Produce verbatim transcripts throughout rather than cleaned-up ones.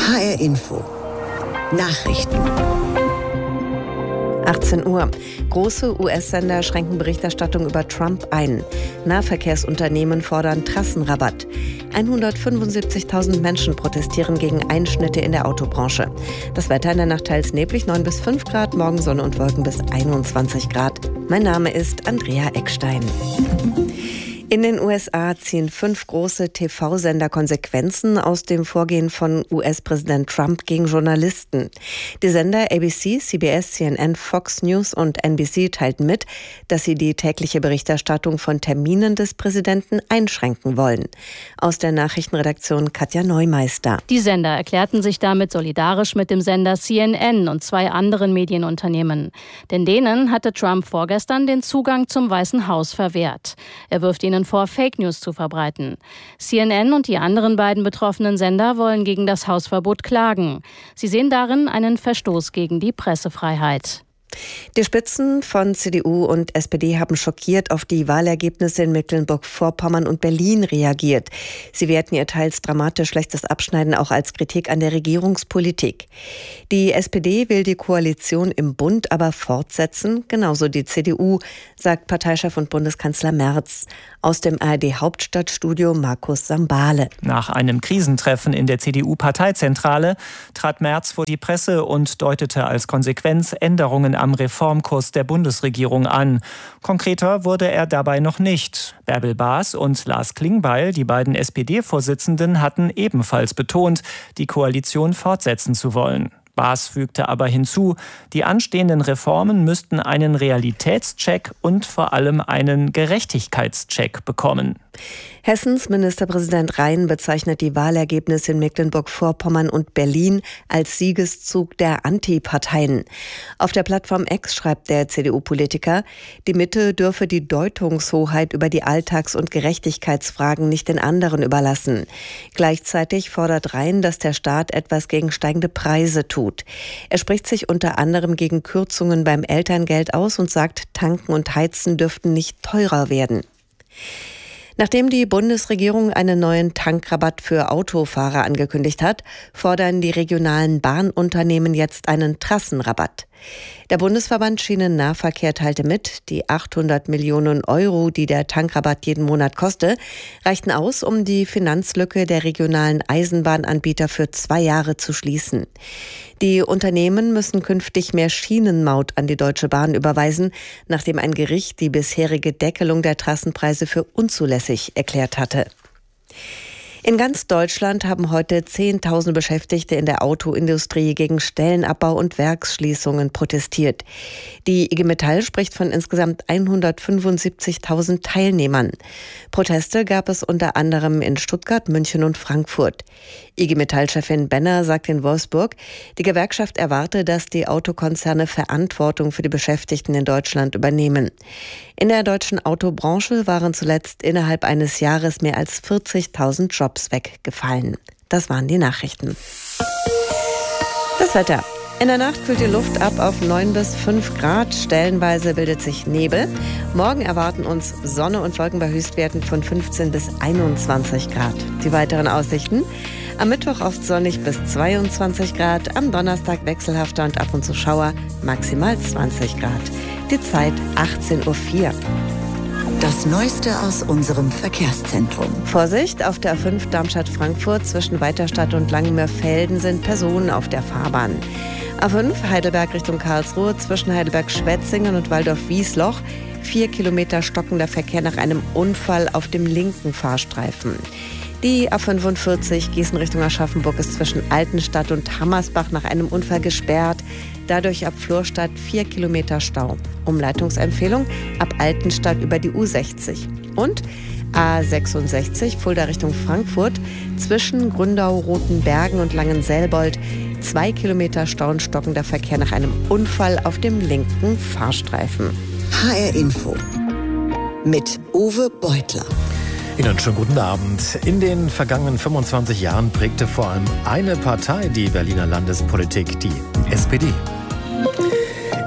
H R Info Nachrichten. achtzehn Uhr. Große U S-Sender schränken Berichterstattung über Trump ein. Nahverkehrsunternehmen fordern Trassenrabatt. hundertfünfundsiebzigtausend Menschen protestieren gegen Einschnitte in der Autobranche. Das Wetter in der Nacht teils neblig, neun bis fünf Grad, morgen Sonne und Wolken bis einundzwanzig Grad. Mein Name ist Andrea Eckstein. In den U S A ziehen fünf große T V-Sender Konsequenzen aus dem Vorgehen von U S-Präsident Trump gegen Journalisten. Die Sender A B C, C B S, C N N, Fox News und N B C teilten mit, dass sie die tägliche Berichterstattung von Terminen des Präsidenten einschränken wollen. Aus der Nachrichtenredaktion Katja Neumeister. Die Sender erklärten sich damit solidarisch mit dem Sender C N N und zwei anderen Medienunternehmen. Denn denen hatte Trump vorgestern den Zugang zum Weißen Haus verwehrt. Er wirft ihnen vor, Fake News zu verbreiten. C N N und die anderen beiden betroffenen Sender wollen gegen das Hausverbot klagen. Sie sehen darin einen Verstoß gegen die Pressefreiheit. Die Spitzen von C D U und S P D haben schockiert auf die Wahlergebnisse in Mecklenburg-Vorpommern und Berlin reagiert. Sie werten ihr teils dramatisch schlechtes Abschneiden auch als Kritik an der Regierungspolitik. Die S P D will die Koalition im Bund aber fortsetzen, genauso die C D U, sagt Parteichef und Bundeskanzler Merz. Aus dem A R D-Hauptstadtstudio Markus Sambale. Nach einem Krisentreffen in der C D U-Parteizentrale trat Merz vor die Presse und deutete als Konsequenz Änderungen am Reformkurs der Bundesregierung an. Konkreter wurde er dabei noch nicht. Bärbel Baas und Lars Klingbeil, die beiden S P D-Vorsitzenden, hatten ebenfalls betont, die Koalition fortsetzen zu wollen. Baas fügte aber hinzu, die anstehenden Reformen müssten einen Realitätscheck und vor allem einen Gerechtigkeitscheck bekommen. Hessens Ministerpräsident Rhein bezeichnet die Wahlergebnisse in Mecklenburg-Vorpommern und Berlin als Siegeszug der Antiparteien. Auf der Plattform X schreibt der C D U-Politiker, die Mitte dürfe die Deutungshoheit über die Alltags- und Gerechtigkeitsfragen nicht den anderen überlassen. Gleichzeitig fordert Rhein, dass der Staat etwas gegen steigende Preise tut. Er spricht sich unter anderem gegen Kürzungen beim Elterngeld aus und sagt, Tanken und Heizen dürften nicht teurer werden. Nachdem die Bundesregierung einen neuen Tankrabatt für Autofahrer angekündigt hat, fordern die regionalen Bahnunternehmen jetzt einen Trassenrabatt. Der Bundesverband Schienennahverkehr teilte mit, die achthundert Millionen Euro, die der Tankrabatt jeden Monat koste, reichten aus, um die Finanzlücke der regionalen Eisenbahnanbieter für zwei Jahre zu schließen. Die Unternehmen müssen künftig mehr Schienenmaut an die Deutsche Bahn überweisen, nachdem ein Gericht die bisherige Deckelung der Trassenpreise für unzulässig erklärt hatte. In ganz Deutschland haben heute zehntausend Beschäftigte in der Autoindustrie gegen Stellenabbau und Werksschließungen protestiert. Die I G Metall spricht von insgesamt hundertfünfundsiebzigtausend Teilnehmern. Proteste gab es unter anderem in Stuttgart, München und Frankfurt. I G Metall-Chefin Benner sagt in Wolfsburg, die Gewerkschaft erwarte, dass die Autokonzerne Verantwortung für die Beschäftigten in Deutschland übernehmen. In der deutschen Autobranche waren zuletzt innerhalb eines Jahres mehr als vierzigtausend Jobs weggefallen. Das waren die Nachrichten. Das Wetter. In der Nacht kühlt die Luft ab auf neun bis fünf Grad. Stellenweise bildet sich Nebel. Morgen erwarten uns Sonne und Wolken bei Höchstwerten von fünfzehn bis einundzwanzig Grad. Die weiteren Aussichten. Am Mittwoch oft sonnig bis zweiundzwanzig Grad. Am Donnerstag wechselhafter und ab und zu Schauer. Maximal zwanzig Grad. Die Zeit achtzehn Uhr vier. Das Neueste aus unserem Verkehrszentrum. Vorsicht, auf der A fünf Darmstadt-Frankfurt zwischen Weiterstadt und Langenmörfelden sind Personen auf der Fahrbahn. A fünf Heidelberg Richtung Karlsruhe zwischen Heidelberg-Schwetzingen und Waldorf-Wiesloch. Vier Kilometer stockender Verkehr nach einem Unfall auf dem linken Fahrstreifen. Die A fünfundvierzig Gießen Richtung Aschaffenburg ist zwischen Altenstadt und Hammersbach nach einem Unfall gesperrt. Dadurch ab Florstadt vier Kilometer Stau. Umleitungsempfehlung ab Altenstadt über die U sechzig. Und A sechsundsechzig Fulda Richtung Frankfurt zwischen Gründau, Rotenbergen und Langenselbold. Zwei Kilometer Stau und stockender Verkehr nach einem Unfall auf dem linken Fahrstreifen. H R Info mit Uwe Beutler. Ihnen schönen guten Abend. In den vergangenen fünfundzwanzig Jahren prägte vor allem eine Partei die Berliner Landespolitik, die S P D.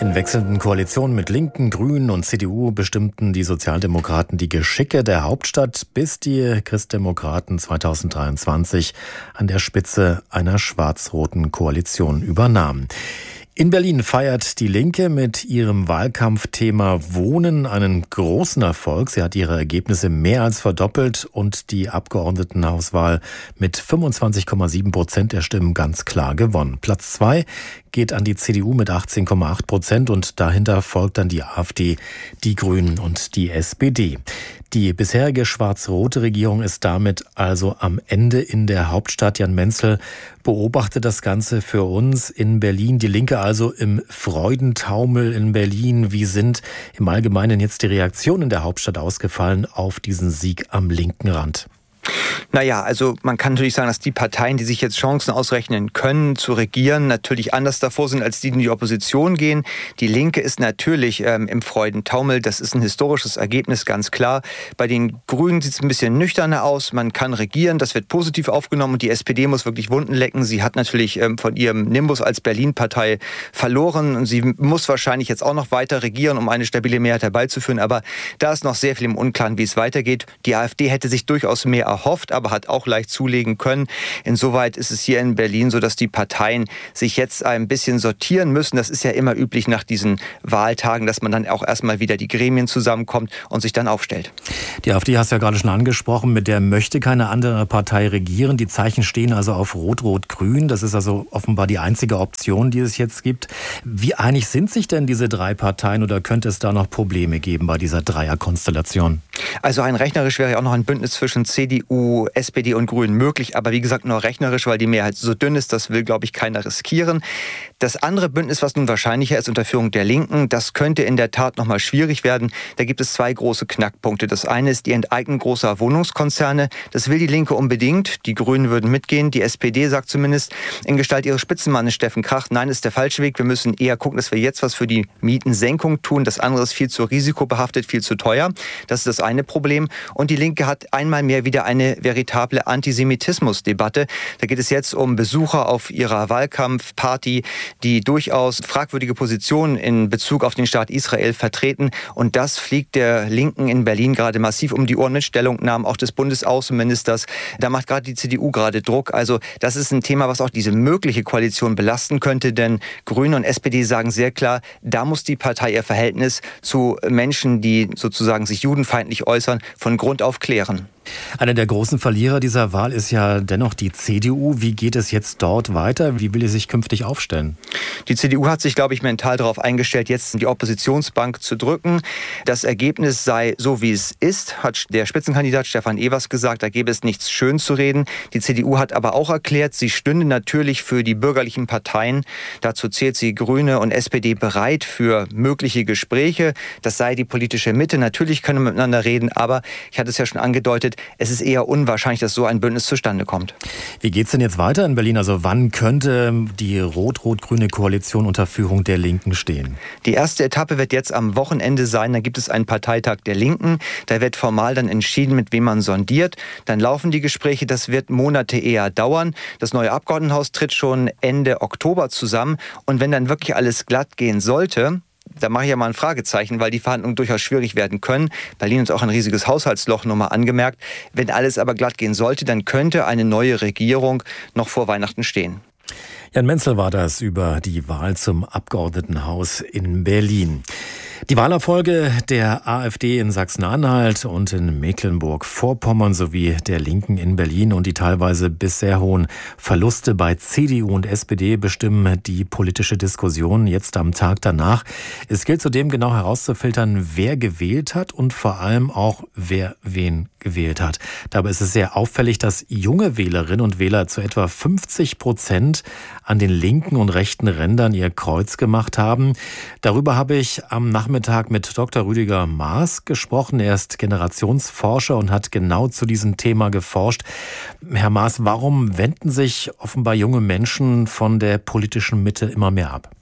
In wechselnden Koalitionen mit Linken, Grünen und C D U bestimmten die Sozialdemokraten die Geschicke der Hauptstadt, bis die Christdemokraten zweitausenddreiundzwanzig an der Spitze einer schwarz-roten Koalition übernahmen. In Berlin feiert die Linke mit ihrem Wahlkampfthema Wohnen einen großen Erfolg. Sie hat ihre Ergebnisse mehr als verdoppelt und die Abgeordnetenhauswahl mit fünfundzwanzig Komma sieben Prozent der Stimmen ganz klar gewonnen. Platz zwei geht an die C D U mit achtzehn Komma acht Prozent und dahinter folgt dann die AfD, die Grünen und die S P D. Die bisherige schwarz-rote Regierung ist damit also am Ende in der Hauptstadt. Jan Menzel beobachtet das Ganze für uns in Berlin. Die Linke also im Freudentaumel in Berlin. Wie sind im Allgemeinen jetzt die Reaktionen in der Hauptstadt ausgefallen auf diesen Sieg am linken Rand? Naja, also man kann natürlich sagen, dass die Parteien, die sich jetzt Chancen ausrechnen können, zu regieren, natürlich anders davor sind, als die, die in die Opposition gehen. Die Linke ist natürlich ähm, im Freudentaumel. Das ist ein historisches Ergebnis, ganz klar. Bei den Grünen sieht es ein bisschen nüchterner aus. Man kann regieren, das wird positiv aufgenommen und die S P D muss wirklich Wunden lecken. Sie hat natürlich ähm, von ihrem Nimbus als Berlin-Partei verloren und sie muss wahrscheinlich jetzt auch noch weiter regieren, um eine stabile Mehrheit herbeizuführen. Aber da ist noch sehr viel im Unklaren, wie es weitergeht. Die AfD hätte sich durchaus mehr erhofft, aber hat auch leicht zulegen können. Insoweit ist es hier in Berlin so, dass die Parteien sich jetzt ein bisschen sortieren müssen. Das ist ja immer üblich nach diesen Wahltagen, dass man dann auch erstmal wieder die Gremien zusammenkommt und sich dann aufstellt. Die AfD hast du ja gerade schon angesprochen, mit der möchte keine andere Partei regieren. Die Zeichen stehen also auf Rot-Rot-Grün. Das ist also offenbar die einzige Option, die es jetzt gibt. Wie einig sind sich denn diese drei Parteien oder könnte es da noch Probleme geben bei dieser Dreierkonstellation? Also rein rechnerisch wäre ja auch noch ein Bündnis zwischen C D U, S P D und Grünen möglich, aber wie gesagt nur rechnerisch, weil die Mehrheit so dünn ist, das will, glaube ich, keiner riskieren. Das andere Bündnis, was nun wahrscheinlicher ist unter Führung der Linken, das könnte in der Tat nochmal schwierig werden. Da gibt es zwei große Knackpunkte. Das eine ist die Enteignung großer Wohnungskonzerne. Das will die Linke unbedingt. Die Grünen würden mitgehen. Die S P D sagt zumindest in Gestalt ihres Spitzenmannes Steffen Krach, nein, ist der falsche Weg. Wir müssen eher gucken, dass wir jetzt was für die Mietensenkung tun. Das andere ist viel zu risikobehaftet, viel zu teuer. Das ist das eine Problem. Und die Linke hat einmal mehr wieder eine veritable Antisemitismusdebatte. Da geht es jetzt um Besucher auf ihrer Wahlkampfparty, die durchaus fragwürdige Positionen in Bezug auf den Staat Israel vertreten. Und das fliegt der Linken in Berlin gerade massiv um die Ohren mit Stellungnahmen auch des Bundesaußenministers. Da macht gerade die C D U gerade Druck. Also das ist ein Thema, was auch diese mögliche Koalition belasten könnte, denn Grüne und S P D sagen sehr klar, da muss die Partei ihr Verhältnis zu Menschen, die sozusagen sich judenfeindlich äußern, von Grund auf klären. Einer der großen Verlierer dieser Wahl ist ja dennoch die C D U. Wie geht es jetzt dort weiter? Wie will sie sich künftig aufstellen? Die C D U hat sich, glaube ich, mental darauf eingestellt, jetzt die Oppositionsbank zu drücken. Das Ergebnis sei so, wie es ist, hat der Spitzenkandidat Stefan Evers gesagt. Da gäbe es nichts schön zu reden. Die C D U hat aber auch erklärt, sie stünde natürlich für die bürgerlichen Parteien. Dazu zählt sie Grüne und S P D bereit für mögliche Gespräche. Das sei die politische Mitte. Natürlich können wir miteinander reden, aber ich hatte es ja schon angedeutet, es ist eher unwahrscheinlich, dass so ein Bündnis zustande kommt. Wie geht es denn jetzt weiter in Berlin? Also wann könnte die rot-rot-grüne Koalition unter Führung der Linken stehen? Die erste Etappe wird jetzt am Wochenende sein. Da gibt es einen Parteitag der Linken. Da wird formal dann entschieden, mit wem man sondiert. Dann laufen die Gespräche. Das wird Monate eher dauern. Das neue Abgeordnetenhaus tritt schon Ende Oktober zusammen. Und wenn dann wirklich alles glatt gehen sollte, da mache ich ja mal ein Fragezeichen, weil die Verhandlungen durchaus schwierig werden können. Berlin ist auch ein riesiges Haushaltsloch, nur mal angemerkt. Wenn alles aber glatt gehen sollte, dann könnte eine neue Regierung noch vor Weihnachten stehen. Jan Menzel war das über die Wahl zum Abgeordnetenhaus in Berlin. Die Wahlerfolge der AfD in Sachsen-Anhalt und in Mecklenburg-Vorpommern sowie der Linken in Berlin und die teilweise bisher hohen Verluste bei C D U und S P D bestimmen die politische Diskussion jetzt am Tag danach. Es gilt zudem genau herauszufiltern, wer gewählt hat und vor allem auch, wer wen gewählt hat. Dabei ist es sehr auffällig, dass junge Wählerinnen und Wähler zu etwa fünfzig Prozent an den linken und rechten Rändern ihr Kreuz gemacht haben. Darüber habe ich am Nachmittag mit Doktor Rüdiger Maaß gesprochen. Er ist Generationsforscher und hat genau zu diesem Thema geforscht. Herr Maaß, warum wenden sich offenbar junge Menschen von der politischen Mitte immer mehr ab?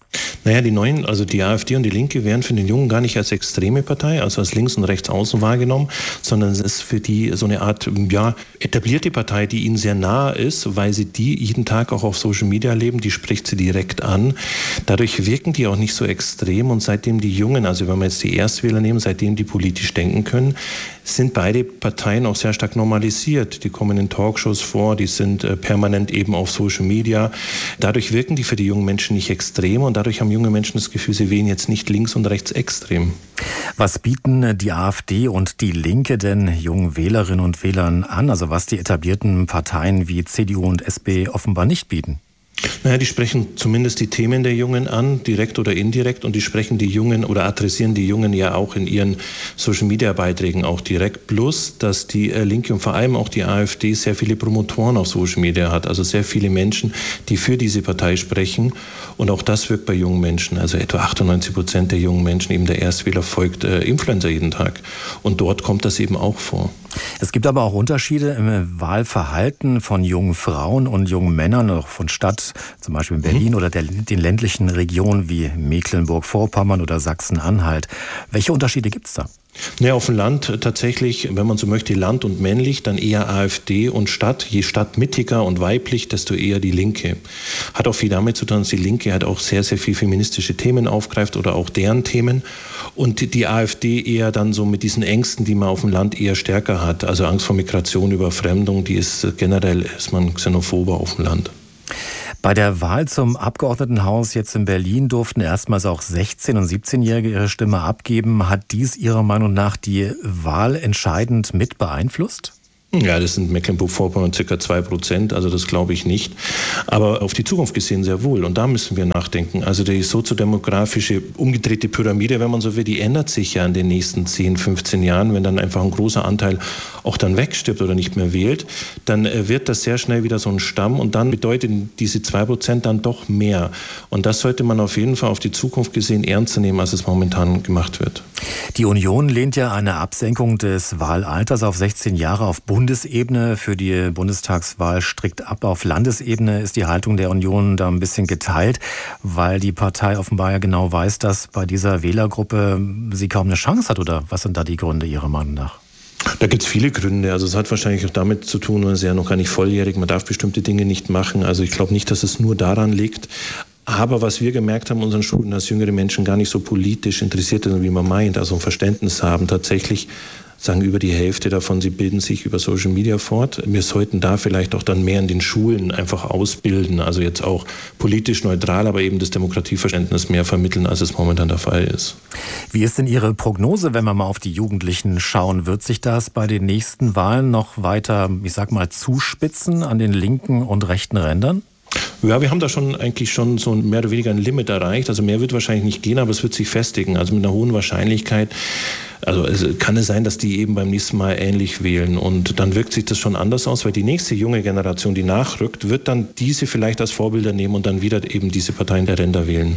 Naja, die Neuen, also die AfD und die Linke, werden für den Jungen gar nicht als extreme Partei, also als links und rechts außen wahrgenommen, sondern es ist für die so eine Art, ja, etablierte Partei, die ihnen sehr nahe ist, weil sie die jeden Tag auch auf Social Media leben, die spricht sie direkt an. Dadurch wirken die auch nicht so extrem und seitdem die Jungen, also wenn wir jetzt die Erstwähler nehmen, seitdem die politisch denken können, sind beide Parteien auch sehr stark normalisiert. Die kommen in Talkshows vor, die sind äh, permanent eben auf Social Media. Dadurch wirken die für die jungen Menschen nicht extrem und dadurch haben junge Menschen das Gefühl, sie wählen jetzt nicht links und rechts extrem. Was bieten die AfD und die Linke denn jungen Wählerinnen und Wählern an? Also was die etablierten Parteien wie C D U und S P offenbar nicht bieten? Naja, die sprechen zumindest die Themen der Jungen an, direkt oder indirekt, und die sprechen die Jungen oder adressieren die Jungen ja auch in ihren Social-Media-Beiträgen auch direkt. Plus, dass die äh, Linke und vor allem auch die AfD sehr viele Promotoren auf Social Media hat, also sehr viele Menschen, die für diese Partei sprechen. Und auch das wirkt bei jungen Menschen. Also etwa achtundneunzig Prozent der jungen Menschen, eben der Erstwähler, folgt äh, Influencer jeden Tag. Und dort kommt das eben auch vor. Es gibt aber auch Unterschiede im Wahlverhalten von jungen Frauen und jungen Männern, auch von Stadt, zum Beispiel in Berlin mhm. oder der, den ländlichen Regionen wie Mecklenburg-Vorpommern oder Sachsen-Anhalt. Welche Unterschiede gibt es da? Ja, auf dem Land tatsächlich, wenn man so möchte, Land und männlich, dann eher AfD und Stadt. Je stadtmittiger und weiblich, desto eher die Linke. Hat auch viel damit zu tun, dass die Linke halt auch sehr, sehr viel feministische Themen aufgreift oder auch deren Themen. Und die AfD eher dann so mit diesen Ängsten, die man auf dem Land eher stärker hat. Also Angst vor Migration, Überfremdung, die ist generell, ist man xenophober auf dem Land. Bei der Wahl zum Abgeordnetenhaus jetzt in Berlin durften erstmals auch sechzehn- und siebzehnjährige ihre Stimme abgeben. Hat dies Ihrer Meinung nach die Wahl entscheidend mit beeinflusst? Ja, das sind Mecklenburg-Vorpommern circa zwei Prozent, also das glaube ich nicht. Aber auf die Zukunft gesehen sehr wohl. Und da müssen wir nachdenken. Also die soziodemografische umgedrehte Pyramide, wenn man so will, die ändert sich ja in den nächsten zehn, fünfzehn Jahren. Wenn dann einfach ein großer Anteil auch dann wegstirbt oder nicht mehr wählt, dann wird das sehr schnell wieder so ein Stamm. Und dann bedeuten diese zwei Prozent dann doch mehr. Und das sollte man auf jeden Fall auf die Zukunft gesehen ernster nehmen, als es momentan gemacht wird. Die Union lehnt ja eine Absenkung des Wahlalters auf sechzehn Jahre auf Bundesebene für die Bundestagswahl strikt ab. Auf Landesebene ist die Haltung der Union da ein bisschen geteilt, weil die Partei offenbar ja genau weiß, dass bei dieser Wählergruppe sie kaum eine Chance hat. Oder was sind da die Gründe Ihrer Meinung nach? Da gibt es viele Gründe. Also es hat wahrscheinlich auch damit zu tun, man ist ja noch gar nicht volljährig, man darf bestimmte Dinge nicht machen. Also ich glaube nicht, dass es nur daran liegt. Aber was wir gemerkt haben in unseren Schulen, dass jüngere Menschen gar nicht so politisch interessiert sind, wie man meint, also ein Verständnis haben. Tatsächlich sagen über die Hälfte davon, sie bilden sich über Social Media fort. Wir sollten da vielleicht auch dann mehr in den Schulen einfach ausbilden. Also jetzt auch politisch neutral, aber eben das Demokratieverständnis mehr vermitteln, als es momentan der Fall ist. Wie ist denn Ihre Prognose, wenn wir mal auf die Jugendlichen schauen? Wird sich das bei den nächsten Wahlen noch weiter, ich sag mal, zuspitzen an den linken und rechten Rändern? Ja, wir haben da schon eigentlich schon so mehr oder weniger ein Limit erreicht. Also mehr wird wahrscheinlich nicht gehen, aber es wird sich festigen. Also mit einer hohen Wahrscheinlichkeit. Also es kann es sein, dass die eben beim nächsten Mal ähnlich wählen. Und dann wirkt sich das schon anders aus, weil die nächste junge Generation, die nachrückt, wird dann diese vielleicht als Vorbilder nehmen und dann wieder eben diese Parteien der Ränder wählen.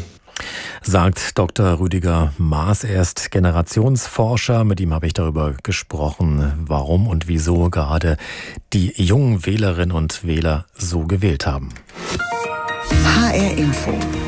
Sagt Doktor Rüdiger Maaß, er ist Generationsforscher. Mit ihm habe ich darüber gesprochen, warum und wieso gerade die jungen Wählerinnen und Wähler so gewählt haben. H R Info.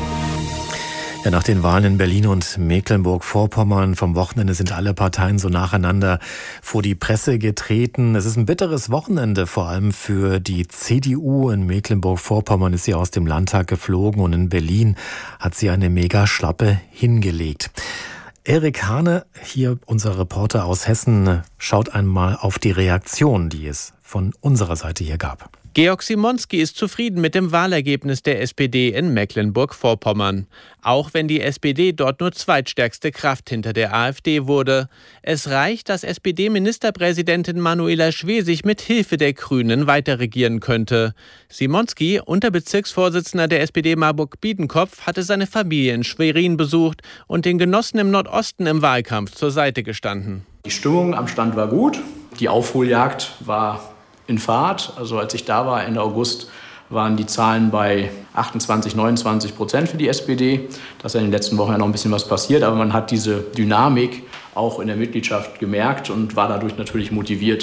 Ja, nach den Wahlen in Berlin und Mecklenburg-Vorpommern vom Wochenende sind alle Parteien so nacheinander vor die Presse getreten. Es ist ein bitteres Wochenende, vor allem für die C D U. In Mecklenburg-Vorpommern ist sie aus dem Landtag geflogen und in Berlin hat sie eine Mega-Schlappe hingelegt. Erik Hane, hier unser Reporter aus Hessen, schaut einmal auf die Reaktion, die es von unserer Seite hier gab. Georg Simonski ist zufrieden mit dem Wahlergebnis der S P D in Mecklenburg-Vorpommern. Auch wenn die S P D dort nur zweitstärkste Kraft hinter der AfD wurde. Es reicht, dass S P D-Ministerpräsidentin Manuela Schwesig mit Hilfe der Grünen weiterregieren könnte. Simonski, Unterbezirksvorsitzender der S P D Marburg-Biedenkopf, hatte seine Familie in Schwerin besucht und den Genossen im Nordosten im Wahlkampf zur Seite gestanden. Die Stimmung am Stand war gut. Die Aufholjagd war in Fahrt. Also als ich da war, Ende August, waren die Zahlen bei achtundzwanzig, neunundzwanzig Prozent für die S P D. Da ist ja in den letzten Wochen ja noch ein bisschen was passiert, aber man hat diese Dynamik auch in der Mitgliedschaft gemerkt und war dadurch natürlich motiviert,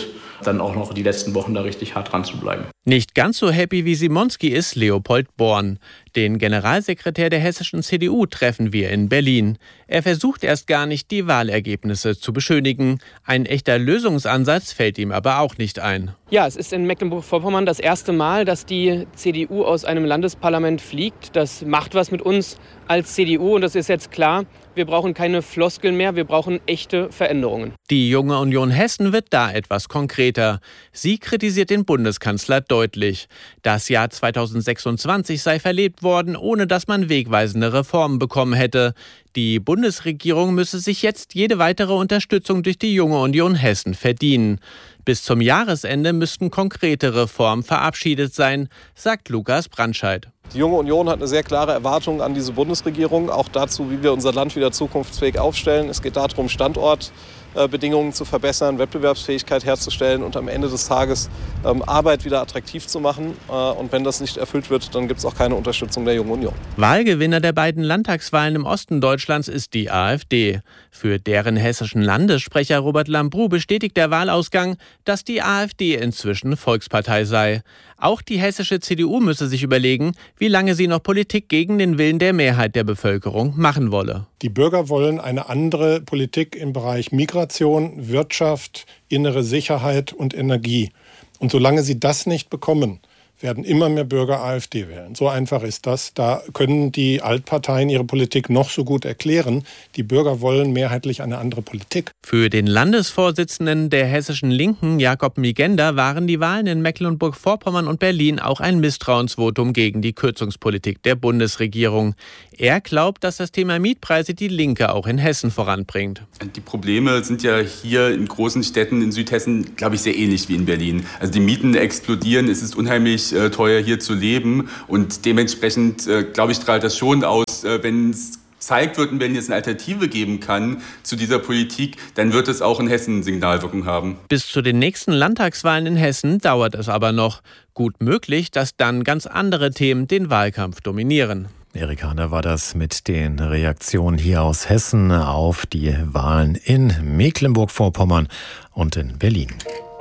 dann auch noch die letzten Wochen da richtig hart dran zu bleiben. Nicht ganz so happy wie Simonski ist Leopold Born. Den Generalsekretär der hessischen C D U treffen wir in Berlin. Er versucht erst gar nicht, die Wahlergebnisse zu beschönigen. Ein echter Lösungsansatz fällt ihm aber auch nicht ein. Ja, es ist in Mecklenburg-Vorpommern das erste Mal, dass die C D U aus einem Landesparlament fliegt. Das macht was mit uns als C D U und das ist jetzt klar. Wir brauchen keine Floskeln mehr, wir brauchen echte Veränderungen. Die Junge Union Hessen wird da etwas konkreter. Sie kritisiert den Bundeskanzler deutlich. Das Jahr zweitausendsechsundzwanzig sei verlebt worden, ohne dass man wegweisende Reformen bekommen hätte. Die Bundesregierung müsse sich jetzt jede weitere Unterstützung durch die Junge Union Hessen verdienen. Bis zum Jahresende müssten konkrete Reformen verabschiedet sein, sagt Lukas Brandscheid. Die Junge Union hat eine sehr klare Erwartung an diese Bundesregierung, auch dazu, wie wir unser Land wieder zukunftsfähig aufstellen. Es geht darum, Standortbedingungen zu verbessern, Wettbewerbsfähigkeit herzustellen und am Ende des Tages ähm, Arbeit wieder attraktiv zu machen. Äh, und wenn das nicht erfüllt wird, dann gibt es auch keine Unterstützung der Jungen Union. Wahlgewinner der beiden Landtagswahlen im Osten Deutschlands ist die AfD. Für deren hessischen Landessprecher Robert Lambrou bestätigt der Wahlausgang, dass die AfD inzwischen Volkspartei sei. Auch die hessische C D U müsse sich überlegen, wie lange sie noch Politik gegen den Willen der Mehrheit der Bevölkerung machen wolle. Die Bürger wollen eine andere Politik im Bereich Migration, Wirtschaft, innere Sicherheit und Energie. Und solange sie das nicht bekommen, werden immer mehr Bürger AfD wählen. So einfach ist das. Da können die Altparteien ihre Politik noch so gut erklären. Die Bürger wollen mehrheitlich eine andere Politik. Für den Landesvorsitzenden der hessischen Linken, Jakob Migender, waren die Wahlen in Mecklenburg-Vorpommern und Berlin auch ein Misstrauensvotum gegen die Kürzungspolitik der Bundesregierung. Er glaubt, dass das Thema Mietpreise die Linke auch in Hessen voranbringt. Die Probleme sind ja hier in großen Städten in Südhessen, glaube ich, sehr ähnlich wie in Berlin. Also die Mieten explodieren, es ist unheimlich äh, teuer hier zu leben und dementsprechend, äh, glaube ich, strahlt das schon aus, äh, wenn es gezeigt wird und wenn es eine Alternative geben kann zu dieser Politik, dann wird es auch in Hessen Signalwirkung haben. Bis zu den nächsten Landtagswahlen in Hessen dauert es aber noch. Gut möglich, dass dann ganz andere Themen den Wahlkampf dominieren. Erik Hahner war das mit den Reaktionen hier aus Hessen auf die Wahlen in Mecklenburg-Vorpommern und in Berlin.